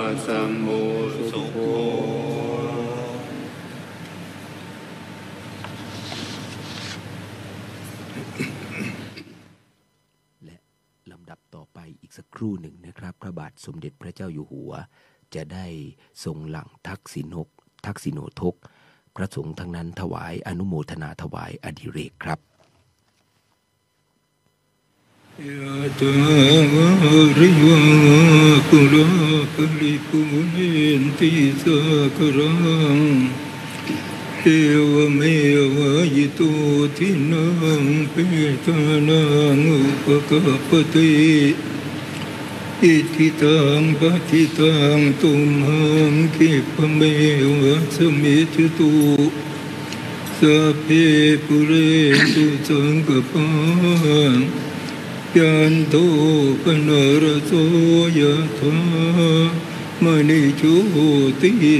สัมโมสุโขและลำดับต่อไปอีกสักครู่หนึ่งนะครับพระบาทสมเด็จพระเจ้าอยู่หัวจะได้ทรงหลั่งทักษิโนทกพระสงฆ์ทั้งนั้นถวายอนุโมทนาถวายอดิเรกครับยะถาวริวะปุราปริปุเรนติสากรังเอวเมวะยิโตทินังเปตานังอุปกัปปติอิทิตังปฏิตังตุมหังคิปะเมวะสมิจตุสัพเพปุเรนตุสังกปายันโตปนรโสยะถามณิโชติ